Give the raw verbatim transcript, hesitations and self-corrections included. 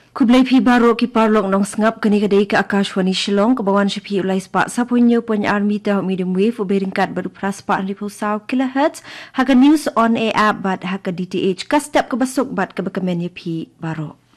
Kublai pi baro ki parlok nong sngap kani kadai ke Akashwani Shillong ke bawan shapi ulai spa sapunyo pon army tah medium wave beringkat baru praspa ribu saw kilohertz haka news on air app bat haka D T H kastap ke basuk bat ke bekemen pi baro.